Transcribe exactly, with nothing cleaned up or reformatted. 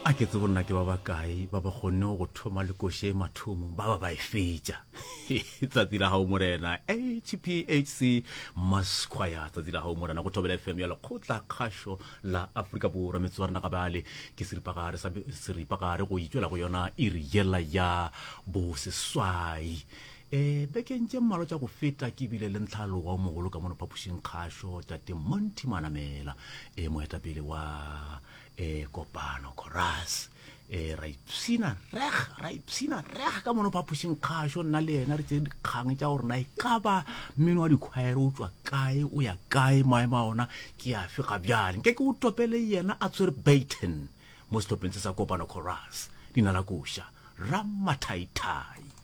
a ke tse bonna ke ba ba kae ba ba kgonne go thoma le koshe mathomo ba ba ba e fetša tsatsi la hao morena H P H C Masquire tsatsi la hao morena go Thobela F M ya lekgotla kgašo la Afrika Borwa metswarana ka bale ke seripagare seripagare go itšwela go yona e re yela ya bo seswai eh bekeng tše mmalwa tša go feta ke bile le ntlhaloga o mogolo ka mono phapošing kgašo tate Monty Manamela e moetapele wa eh kopano chorus eh ra ipsina reg ra ipsina reg ka mono phapošing kgašo nna le yena re tše dikgang tša gore na e ka ba mmino wa dikhwaere o tswa kae o ya kae maemo a ona ke a fe ga bjale nke ke o topele yena a tswere Baton mo setopeng se sa kopano chorus dina la koša Ramathaithai.